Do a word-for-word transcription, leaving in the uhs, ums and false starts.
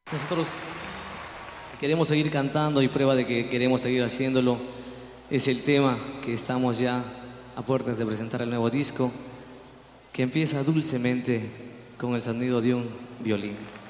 Nosotros queremos seguir cantando y prueba de que queremos seguir haciéndolo es el tema que estamos ya a puertas de presentar el nuevo disco, que empieza dulcemente con el sonido de un violín.